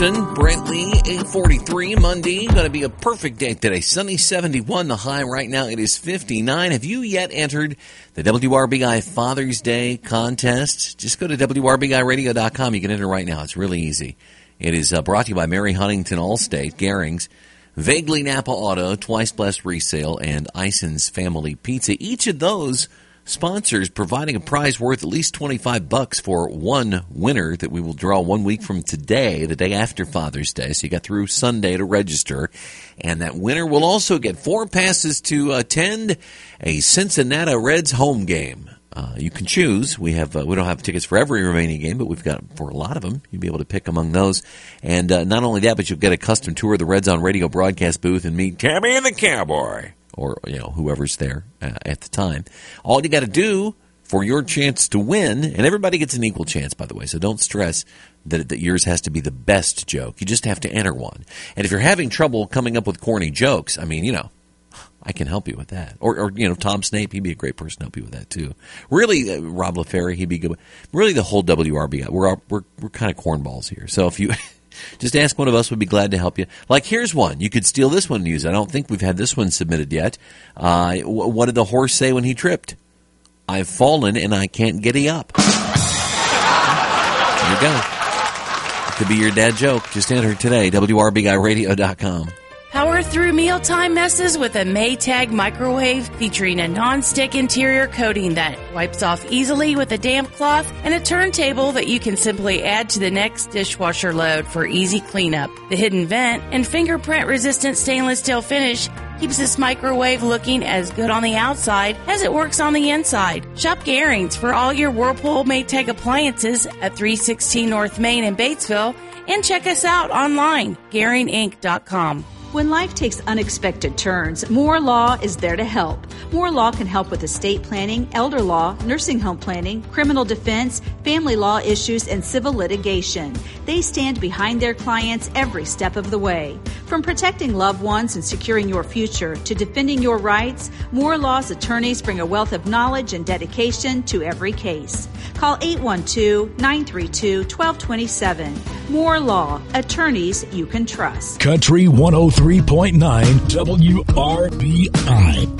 Austin, Brantley, 843, Monday. Going to be a perfect day today. Sunny, 71. The high right now, it is 59. Have you yet entered the WRBI Father's Day contest? Just go to WRBIRadio.com. You can enter right now. It's really easy. It is brought to you by Mary Huntington Allstate, Garings, Vaguely Napa Auto, Twice Blessed Resale, and Ison's Family Pizza. Each of those sponsors providing a prize worth at least $25 for one winner that we will draw 1 week from today, the day after Father's Day. So you got through Sunday to register. And that winner will also get 4 passes to attend a Cincinnati Reds home game. You can choose. We don't have tickets for every remaining game, but we've got for a lot of them. You'll be able to pick among those. And not only that, but you'll get a custom tour of the Reds on Radio broadcast booth and meet Tabby and the Cowboy, or whoever's there at the time. All you got to do for your chance to win, and everybody gets an equal chance, by the way, so don't stress that yours has to be the best joke. You just have to enter one. And if you're having trouble coming up with corny jokes, I can help you with that. Or Tom Snape, he'd be a great person to help you with that, too. Really, Rob LaFerry, he'd be good. Really, the whole WRB, we're kind of cornballs here. So if you just ask one of us, we'd be glad to help you. Like, here's one. You could steal this one and use it. I don't think we've had this one submitted yet. What did the horse say when he tripped? I've fallen and I can't giddy up. There you go. It could be your dad joke. Just enter today, WRBIRadio.com. Power through mealtime messes with a Maytag microwave featuring a non-stick interior coating that wipes off easily with a damp cloth and a turntable that you can simply add to the next dishwasher load for easy cleanup. The hidden vent and fingerprint-resistant stainless steel finish keeps this microwave looking as good on the outside as it works on the inside. Shop Garings for all your Whirlpool Maytag appliances at 316 North Main in Batesville, and check us out online, GaringInc.com. When life takes unexpected turns, Moore Law is there to help. Moore Law can help with estate planning, elder law, nursing home planning, criminal defense, family law issues, and civil litigation. They stand behind their clients every step of the way. From protecting loved ones and securing your future to defending your rights, Moore Law's attorneys bring a wealth of knowledge and dedication to every case. Call 812-932-1227. Moore Law, attorneys you can trust. Country 103.9 WRBI.